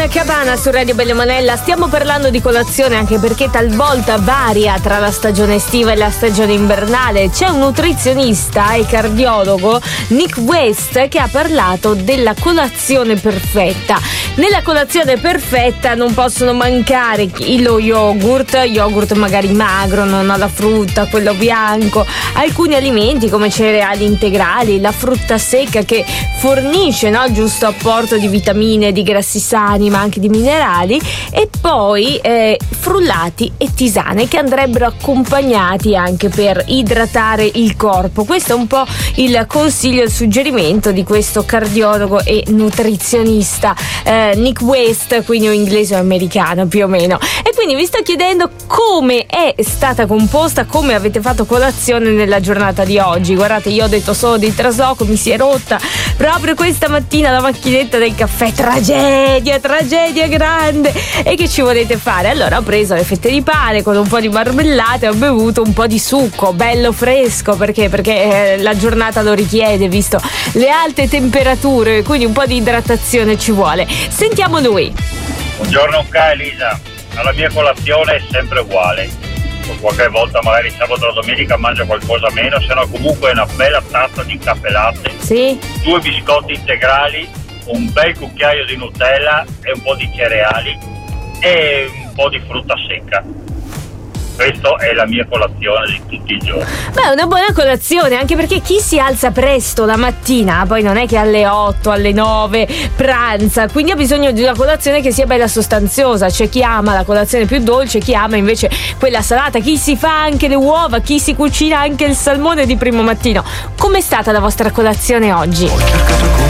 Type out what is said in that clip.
Cabana su Radio Belle Monella. Stiamo parlando di colazione anche perché talvolta varia tra la stagione estiva e la stagione invernale. C'è un nutrizionista e cardiologo, Nick West, che ha parlato della colazione perfetta. Nella colazione perfetta non possono mancare lo yogurt magari magro, non alla frutta, quello bianco, alcuni alimenti come cereali integrali, la frutta secca che fornisce il giusto apporto di vitamine, di grassi sani ma anche di minerali, e poi frullati e tisane che andrebbero accompagnati anche per idratare il corpo. Questo è un po' il consiglio, il suggerimento di questo cardiologo e nutrizionista Nick West, quindi o inglese o americano più o meno. E quindi vi sto chiedendo come è stata composta, come avete fatto colazione nella giornata di oggi. Guardate, io ho detto solo di trasloco, mi si è rotta proprio questa mattina la macchinetta del caffè, tragedia grande. E che ci volete fare? Allora ho preso le fette di pane con un po' di marmellata e ho bevuto un po' di succo bello fresco, perché la giornata lo richiede, visto le alte temperature, quindi un po' di idratazione ci vuole. Sentiamo lui. Buongiorno Elisa, la mia colazione è sempre uguale, qualche volta magari sabato o domenica mangio qualcosa meno, se no comunque una bella tazza di caffè latte, sì, 2 biscotti integrali, un bel cucchiaio di Nutella e un po' di cereali e un po' di frutta secca. Questa è la mia colazione di tutti i giorni. Beh, è una buona colazione, anche perché chi si alza presto la mattina poi non è che alle 8, alle 9 pranza, quindi ha bisogno di una colazione che sia bella sostanziosa. C'è chi ama la colazione più dolce, chi ama invece quella salata, chi si fa anche le uova, chi si cucina anche il salmone di primo mattino. Com'è stata la vostra colazione oggi?